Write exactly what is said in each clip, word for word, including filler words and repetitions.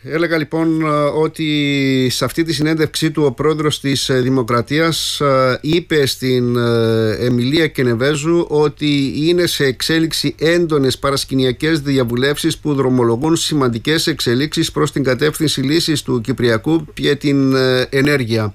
Έλεγα λοιπόν ότι σε αυτή τη συνέντευξή του ο πρόεδρος της Δημοκρατίας είπε στην Εμιλία Κενεβέζου ότι είναι σε εξέλιξη έντονες παρασκηνιακές διαβουλεύσεις που δρομολογούν σημαντικές εξελίξεις προς την κατεύθυνση λύσης του Κυπριακού και την ενέργεια.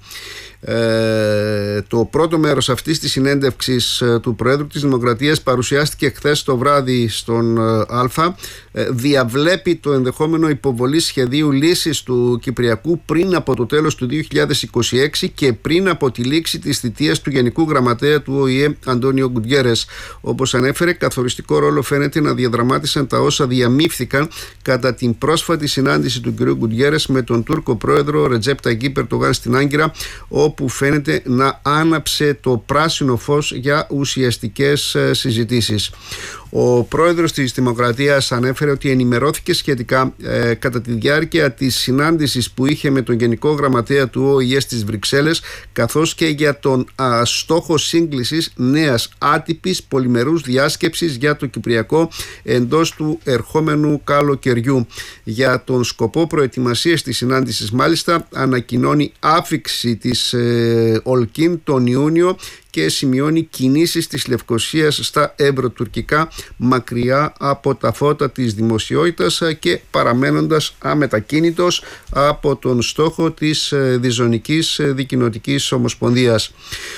Ε, το πρώτο μέρος αυτής της συνέντευξης ε, του Προέδρου της Δημοκρατίας παρουσιάστηκε χθες το βράδυ στον ε, Α. Ε, διαβλέπει το ενδεχόμενο υποβολή σχεδίου λύσης του Κυπριακού πριν από το τέλος του δύο χιλιάδες είκοσι έξι και πριν από τη λήξη της θητείας του Γενικού Γραμματέα του Ο Η Ε Αντώνιο Γκουτιέρες. Όπως ανέφερε, καθοριστικό ρόλο φαίνεται να διαδραμάτισαν τα όσα διαμήφθηκαν κατά την πρόσφατη συνάντηση του κ. Γκουτιέρες με τον Τούρκο πρόεδρο Ρετζέπ Ταγιίπ Ερντογάν στην Άγκυρα, όπου φαίνεται να άναψε το πράσινο φως για ουσιαστικές συζητήσεις. Ο πρόεδρος της Δημοκρατίας ανέφερε ότι ενημερώθηκε σχετικά ε, κατά τη διάρκεια της συνάντησης που είχε με τον Γενικό Γραμματέα του Ο Η Ε στις Βρυξέλλες, καθώς και για τον α, στόχο σύγκλησης νέας άτυπης πολυμερούς διάσκεψης για το Κυπριακό εντός του ερχόμενου καλοκαιριού. Για τον σκοπό προετοιμασίας της συνάντησης, μάλιστα, ανακοινώνει άφιξη της ε, Ολκίν τον Ιούνιο και σημειώνει κινήσεις της Λευκωσίας στα ευρωτουρκικά, μακριά από τα φώτα της δημοσιότητας και παραμένοντας αμετακίνητος από τον στόχο της διζωνικής δικοινοτικής ομοσπονδίας.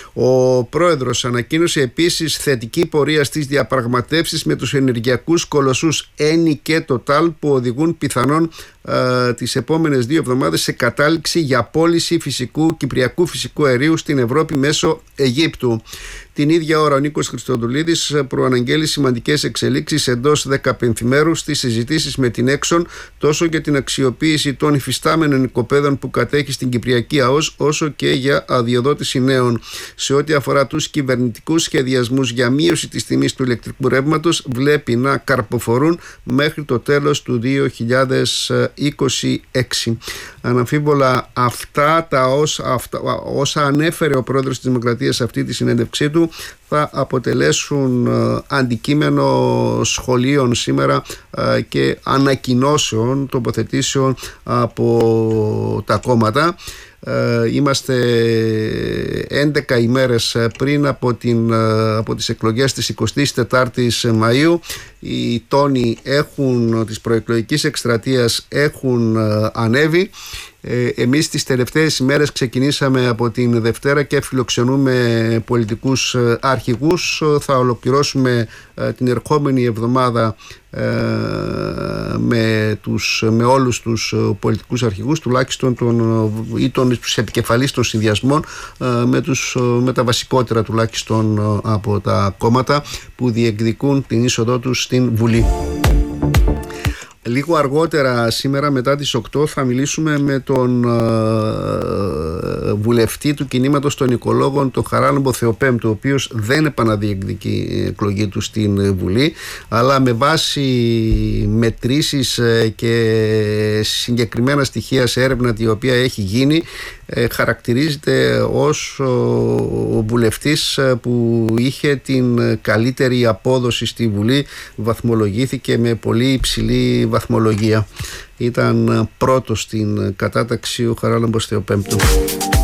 Ο πρόεδρος ανακοίνωσε επίσης θετική πορεία στις διαπραγματεύσεις με τους ενεργειακούς κολοσσούς Eni και Total, που οδηγούν πιθανόν ε, τις επόμενες δύο εβδομάδες σε κατάληξη για πώληση φυσικού, κυπριακού φυσικού αερίου στην Ευρώπη μέσω Αιγύπτου. Την ίδια ώρα ο Νίκος Χριστοδουλίδης προαναγγέλει σημαντικές εξελίξεις εντός δεκαπενθημέρου στις συζητήσεις με την Exxon, τόσο για την αξιοποίηση των υφιστάμενων οικοπαίδων που κατέχει στην Κυπριακή ΑΟΣ, όσο και για αδειοδότηση νέων. Σε ό,τι αφορά τους κυβερνητικούς σχεδιασμούς για μείωση της τιμής του ηλεκτρικού ρεύματος, βλέπει να καρποφορούν μέχρι το τέλος του δύο χιλιάδες είκοσι έξι. Αναμφίβολα αυτά τα όσα, αυτά, όσα ανέφερε ο πρόεδρος της Δημοκρατίας σε αυτή τη συνέντευξή του θα αποτελέσουν αντικείμενο σχολείων σήμερα και ανακοινώσεων, τοποθετήσεων από τα κόμματα. Είμαστε έντεκα ημέρες πριν από, την, από τις εκλογές της εικοστής τετάρτης Μαΐου. Οι τόνοι έχουν, της προεκλογικής εκστρατείας έχουν ανέβει. Εμείς τις τελευταίες ημέρες ξεκινήσαμε από την Δευτέρα και φιλοξενούμε πολιτικούς αρχηγούς. Θα ολοκληρώσουμε την ερχόμενη εβδομάδα με, τους, με όλους τους πολιτικούς αρχηγούς, τουλάχιστον τον, ή τον επικεφαλής των συνδυασμών, με, τους, με τα βασικότερα τουλάχιστον από τα κόμματα που διεκδικούν την είσοδό τους στην Βουλή. Λίγο αργότερα σήμερα, μετά τις οκτώ, θα μιλήσουμε με τον ε, βουλευτή του κινήματος των οικολόγων, τον Χαράλαμπο Θεοπέμπτου, ο οποίος δεν επαναδιεκδικεί η εκλογή του στην Βουλή, αλλά με βάση μετρήσεις και συγκεκριμένα στοιχεία σε έρευνα η οποία έχει γίνει, ε, χαρακτηρίζεται ως ο, ο βουλευτής που είχε την καλύτερη απόδοση στη Βουλή. Βαθμολογήθηκε με πολύ υψηλή βαθμολογία. Ήταν πρώτος στην κατάταξη ο Χαράλαμπος Θεοπέμπτου.